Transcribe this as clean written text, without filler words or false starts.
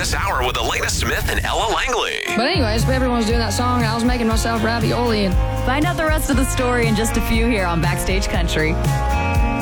this hour with Elena Smith and Ella Langley. But anyways, everyone was doing that song, and I was making myself ravioli. And Find out the rest of the story in just a few here on Backstage Country.